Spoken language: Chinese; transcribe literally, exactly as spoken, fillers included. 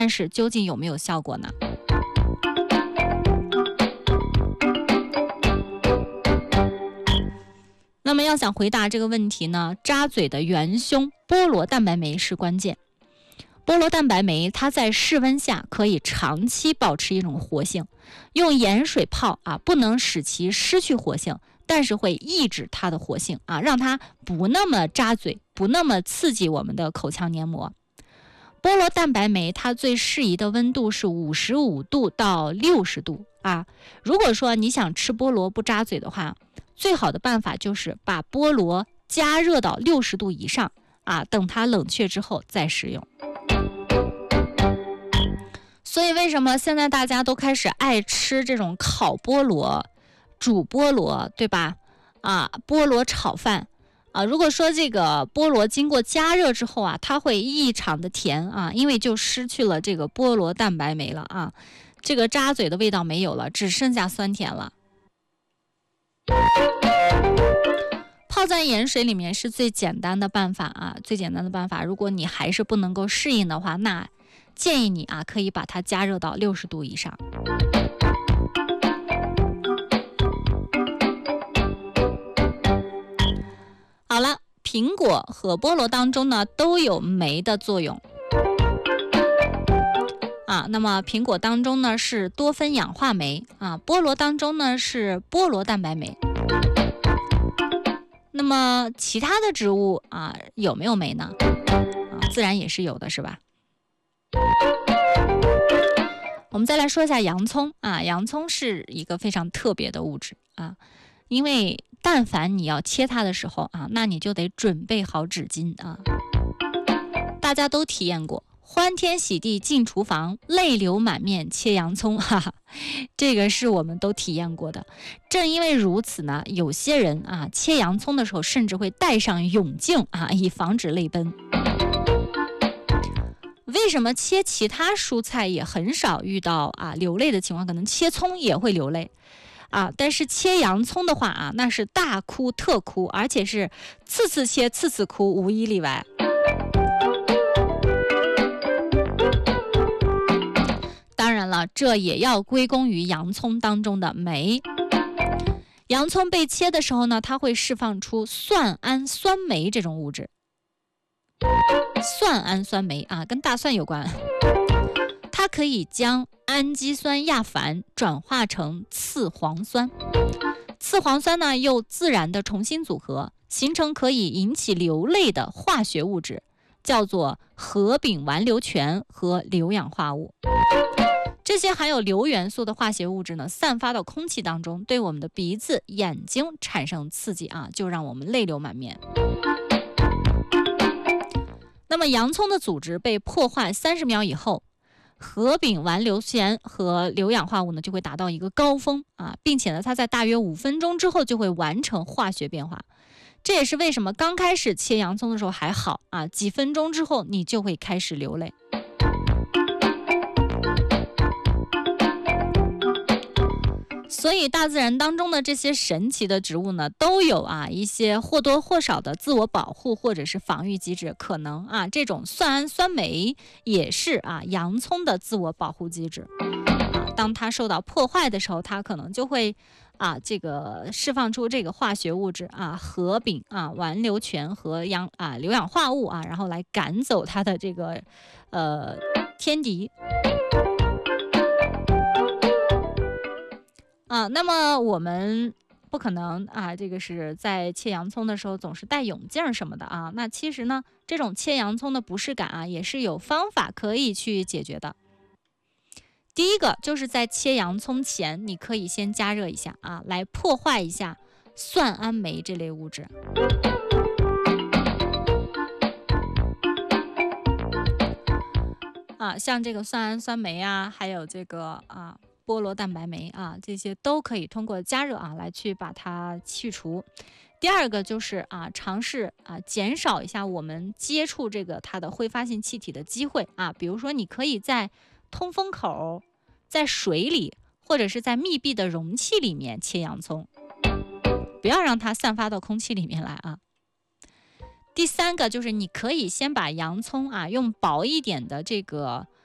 但是究竟有没有效果呢？那么要想回答这个问题呢，扎嘴的元凶菠萝蛋白酶是关键。菠萝蛋白酶它在室温下可以长期保持一种活性，用盐水泡啊，不能使其失去活性，但是会抑制它的活性啊，让它不那么扎嘴，不那么刺激我们的口腔黏膜。菠萝蛋白酶它最适宜的温度是五十五度到六十度啊。如果说你想吃菠萝不扎嘴的话，最好的办法就是把菠萝加热到六十度以上啊，等它冷却之后再食用。所以为什么现在大家都开始爱吃这种烤菠萝、煮菠萝，对吧？啊，菠萝炒饭啊，如果说这个菠萝经过加热之后啊，它会异常的甜啊，因为就失去了这个菠萝蛋白酶了啊，这个扎嘴的味道没有了，只剩下酸甜了。泡在盐水里面是最简单的办法啊，最简单的办法。如果你还是不能够适应的话，那建议你啊，可以把它加热到六十度以上。好了，苹果和菠萝当中呢都有酶的作用啊。那么苹果当中呢是多酚氧化酶啊，菠萝当中呢是菠萝蛋白酶。那么其他的植物啊有没有酶呢？啊，自然也是有的，是吧？我们再来说一下洋葱啊，洋葱是一个非常特别的物质啊，因为但凡你要切它的时候啊，那你就得准备好纸巾啊。大家都体验过，欢天喜地进厨房，泪流满面切洋葱，哈哈，这个是我们都体验过的。正因为如此呢，有些人啊切洋葱的时候甚至会戴上泳镜啊，以防止泪奔。为什么切其他蔬菜也很少遇到啊流泪的情况？可能切葱也会流泪啊，但是切洋葱的话啊，那是大哭特哭，而且是次次切次次哭，无一例外。当然了，这也要归功于洋葱当中的酶。洋葱被切的时候呢，它会释放出蒜氨酸酶这种物质。蒜氨酸酶啊，跟大蒜有关，它可以将氨基酸亚钒转化成次磺酸，次磺酸呢又自然的重新组合，形成可以引起流泪的化学物质，叫做合丙烷硫醛和硫氧化物。这些含有硫元素的化学物质呢，散发到空气当中，对我们的鼻子、眼睛产生刺激啊，就让我们泪流满面。那么洋葱的组织被破坏三十秒以后，合丙烷硫醛和硫氧化物呢就会达到一个高峰啊，并且呢它在大约五分钟之后就会完成化学变化。这也是为什么刚开始切洋葱的时候还好啊，几分钟之后你就会开始流泪。所以大自然当中的这些神奇的植物呢，都有啊一些或多或少的自我保护或者是防御机制，可能啊这种蒜氨酸酶也是啊洋葱的自我保护机制啊，当它受到破坏的时候，它可能就会啊这个释放出这个化学物质啊合丙啊烷硫醛和氧啊硫氧化物啊，然后来赶走它的这个呃天敌。啊，那么我们不可能啊，这个是在切洋葱的时候总是戴泳镜什么的啊。那其实呢，这种切洋葱的不适感啊，也是有方法可以去解决的。第一个就是在切洋葱前，你可以先加热一下啊，来破坏一下蒜氨酶这类物质。啊，像这个蒜氨酸酶啊，还有这个啊。菠萝蛋白酶啊，这些都可以通过加热啊来去把它去除。第二个就是啊，尝试啊减少一下我们接触这个它的挥发性气体的机会啊，比如说你可以在通风口、在水里或者是在密闭的容器里面切洋葱，不要让它散发到空气里面来啊。第三个就是你可以先把洋葱啊用薄一点的这个